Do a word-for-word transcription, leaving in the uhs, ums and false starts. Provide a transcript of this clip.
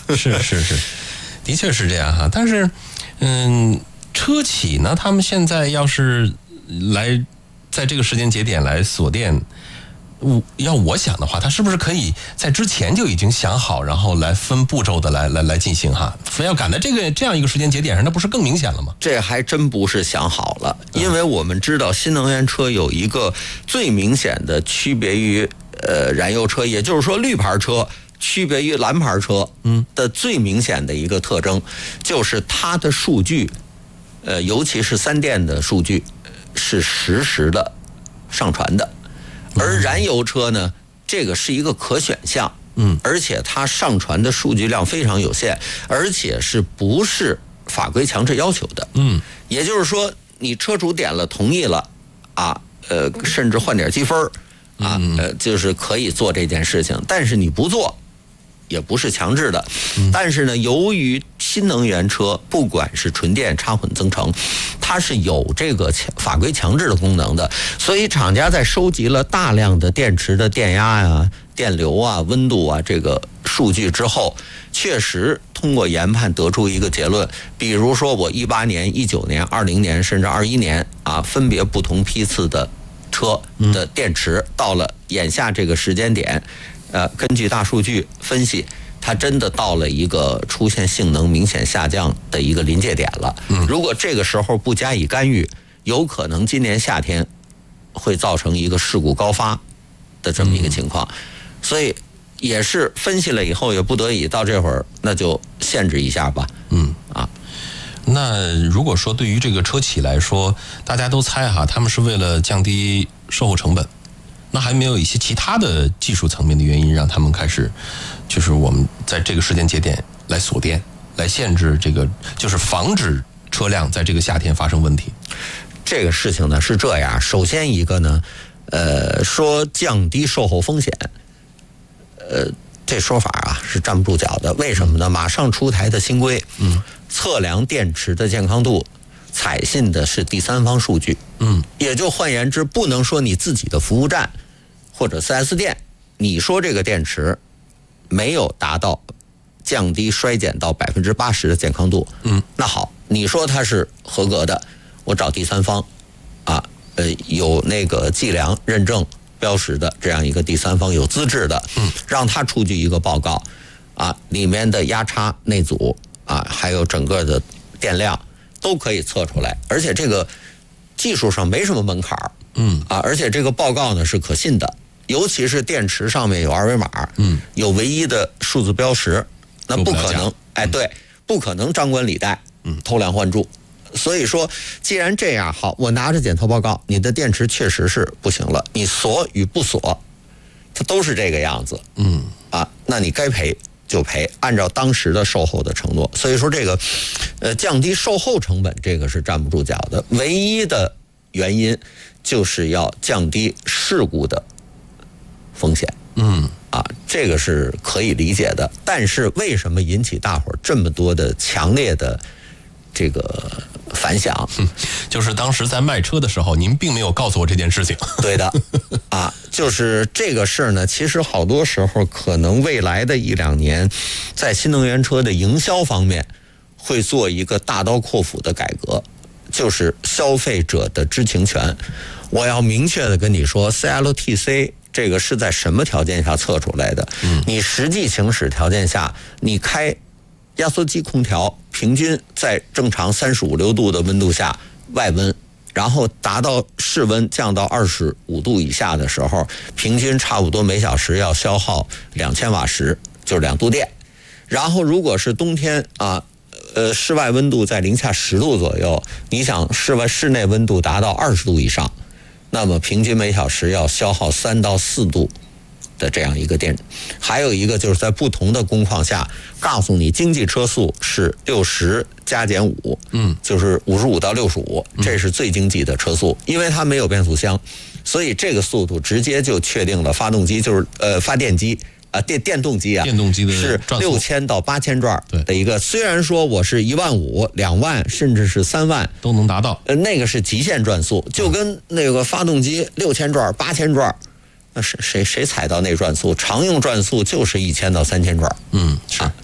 是是是，的确是这样哈。但是，嗯，车企呢，他们现在要是来在这个时间节点来锁电，我要我想的话，他是不是可以在之前就已经想好，然后来分步骤的来来来进行哈？非要赶在这个这样一个时间节点上，那不是更明显了吗？ 这还真不是想好了，因为我们知道新能源车有一个最明显的区别于呃燃油车，也就是说绿牌车区别于蓝牌车的最明显的一个特征，就是它的数据，呃，尤其是三电的数据是实时的上传的。而燃油车呢，这个是一个可选项，嗯，而且它上传的数据量非常有限，而且是不是法规强制要求的，嗯，也就是说，你车主点了同意了，啊，呃，甚至换点积分啊，呃，就是可以做这件事情，但是你不做，也不是强制的。但是呢，由于新能源车不管是纯电、插混、增程，它是有这个法规强制的功能的，所以厂家在收集了大量的电池的电压呀、电流啊、温度啊这个数据之后，确实通过研判得出一个结论，比如说我一八年、一九年、二零年甚至二一年啊，分别不同批次的车的电池到了眼下这个时间点，呃，根据大数据分析，它真的到了一个出现性能明显下降的一个临界点了。如果这个时候不加以干预，有可能今年夏天会造成一个事故高发的这么一个情况。所以也是分析了以后，也不得已到这会儿，那就限制一下吧。嗯啊。 那如果说对于这个车企来说，大家都猜哈，他们是为了降低售后成本，那还没有一些其他的技术层面的原因让他们开始，就是我们在这个时间节点来锁电，来限制这个，就是防止车辆在这个夏天发生问题。 这个事情呢是这样，首先一个呢，呃，说降低售后风险，呃，这说法啊是站不住脚的。为什么呢？马上出台的新规，嗯，测量电池的健康度，采信的是第三方数据，嗯，也就换言之，不能说你自己的服务站或者 四 S 店，你说这个电池没有达到降低衰减到百分之八十的健康度，嗯，那好，你说它是合格的，我找第三方，啊，呃，有那个计量认证标识的这样一个第三方，有资质的，嗯，让他出具一个报告，啊，里面的压差、内阻啊，还有整个的电量都可以测出来，而且这个技术上没什么门槛，嗯，啊，而且这个报告呢是可信的。尤其是电池上面有二维码，嗯，有唯一的数字标识，那不可能，哎，对，不可能张冠李戴，嗯，偷梁换柱。所以说，既然这样，好，我拿着检测报告，你的电池确实是不行了，你锁与不锁，它都是这个样子，嗯，啊，那你该赔就赔，按照当时的售后的承诺。所以说，这个，呃，降低售后成本，这个是站不住脚的。唯一的原因就是要降低事故的风险，嗯，啊，这个是可以理解的。但是为什么引起大伙儿这么多的强烈的这个反响？ 嗯，就是当时在卖车的时候，您并没有告诉我这件事情。 对的，啊，就是这个事儿呢，其实好多时候可能未来的一两年，在新能源车的营销方面会做一个大刀阔斧的改革，就是消费者的知情权。我要明确的跟你说 ，C L T C。这个是在什么条件下测出来的？嗯，你实际行驶条件下，你开压缩机空调，平均在正常三十五六度的温度下外温，然后达到室温降到二十五度以下的时候，平均差不多每小时要消耗两千瓦时，就是两度电。然后如果是冬天啊，呃，室外温度在零下十度左右，你想室外室内温度达到二十度以上。那么平均每小时要消耗三到四度的这样一个电。还有一个就是在不同的工况下，告诉你经济车速是六十加减五，嗯，就是五十五到六十五，这是最经济的车速，因为它没有变速箱，所以这个速度直接就确定了发动机就是呃发电机。啊，电电动机啊， 电动机的是六千到八千转的一个。虽然说我是一万五、两万，甚至是三万都能达到， 呃，那个是极限转速，就跟那个发动机六千转、八千转，那谁谁谁踩到那转速？常用转速就是一千到三千转。嗯，是。啊